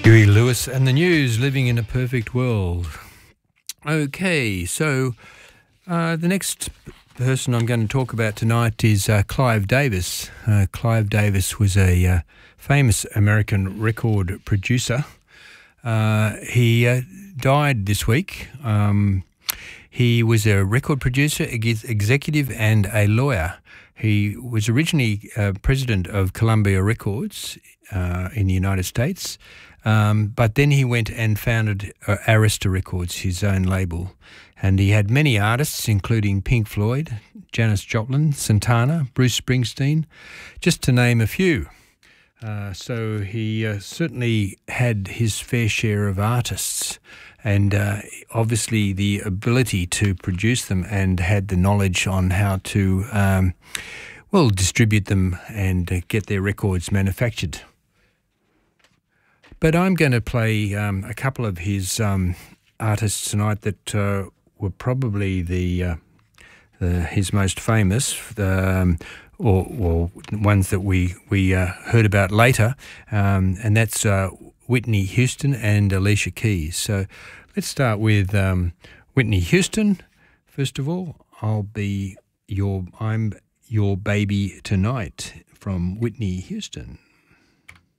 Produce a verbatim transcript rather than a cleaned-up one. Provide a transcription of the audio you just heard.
Huey Lewis and the News, Living in a Perfect World. Okay, so uh, the next person I'm going to talk about tonight is uh, Clive Davis. Uh, Clive Davis was a uh, famous American record producer. Uh, he uh, died this week. Um, he was a record producer, ex- executive and a lawyer. He was originally uh, president of Columbia Records uh, in the United States. Um, but then he went and founded uh, Arista Records, his own label. And he had many artists, including Pink Floyd, Janis Joplin, Santana, Bruce Springsteen, just to name a few. Uh, so he uh, certainly had his fair share of artists and uh, obviously the ability to produce them, and had the knowledge on how to, um, well, distribute them and uh, get their records manufactured. But I'm going to play um, a couple of his um, artists tonight that uh, were probably the, uh, the his most famous, um, or, or ones that we we uh, heard about later, um, and that's uh, Whitney Houston and Alicia Keys. So let's start with um, Whitney Houston. First of all, I'll be your I'm your baby tonight from Whitney Houston.